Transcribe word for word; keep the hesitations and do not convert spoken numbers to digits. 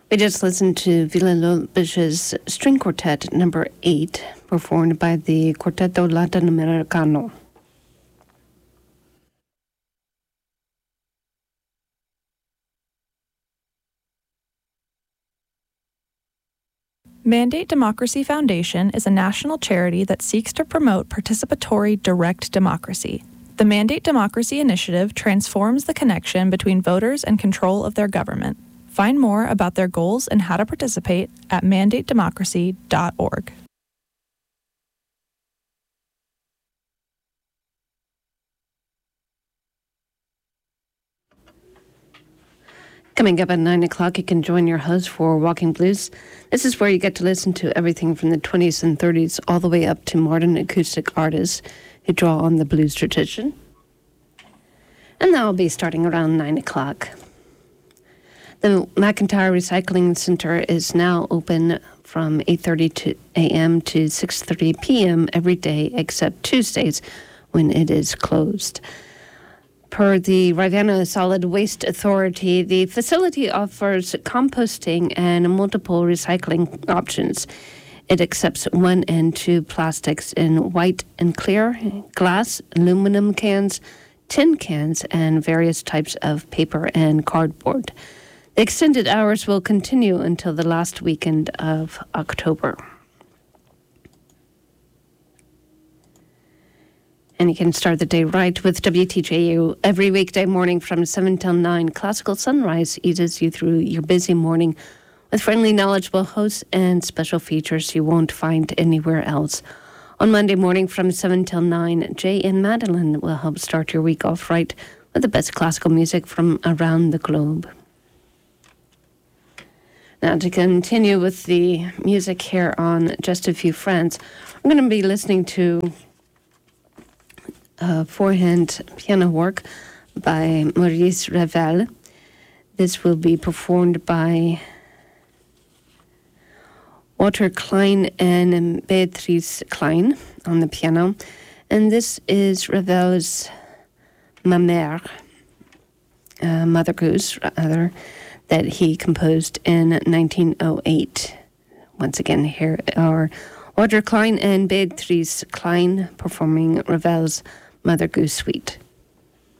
We just listened to Villa-Lobos's String Quartet number eight, performed by the Quarteto Latinoamericano. Mandate Democracy Foundation is a national charity that seeks to promote participatory direct democracy. The Mandate Democracy Initiative transforms the connection between voters and control of their government. Find more about their goals and how to participate at mandate democracy dot org. Coming up at nine o'clock, you can join your host for Walking Blues. This is where you get to listen to everything from the twenties and thirties all the way up to modern acoustic artists who draw on the blues tradition. And that will be starting around nine o'clock. The McIntyre Recycling Center is now open from eight thirty a.m. to six thirty p.m. every day except Tuesdays when it is closed. Per the Rivanna Solid Waste Authority, the facility offers composting and multiple recycling options. It accepts one and two plastics in white and clear, glass, aluminum cans, tin cans, and various types of paper and cardboard. The extended hours will continue until the last weekend of October. And you can start the day right with W T J U every weekday morning from seven till nine. Classical Sunrise eases you through your busy morning with friendly, knowledgeable hosts and special features you won't find anywhere else. On Monday morning from seven till nine, Jay and Madeline will help start your week off right with the best classical music from around the globe. Now, to continue with the music here on Just a Few Friends, I'm going to be listening to Uh, four-hand piano work by Maurice Ravel. This will be performed by Walter Klein and Beatrice Klein on the piano. And this is Ravel's Ma Mère, uh, Mother Goose, rather, that he composed in nineteen oh eight. Once again, here are Walter Klein and Beatrice Klein performing Ravel's Mother Goose Suite.